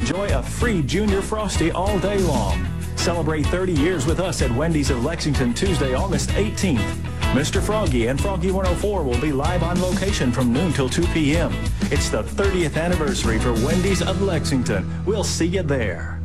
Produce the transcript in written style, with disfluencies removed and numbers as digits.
enjoy a free Junior Frosty all day long. Celebrate 30 years with us at Wendy's of Lexington Tuesday, August 18th. Mr. Froggy and Froggy 104 will be live on location from noon till 2 p.m. It's the 30th anniversary for Wendy's of Lexington. We'll see you there.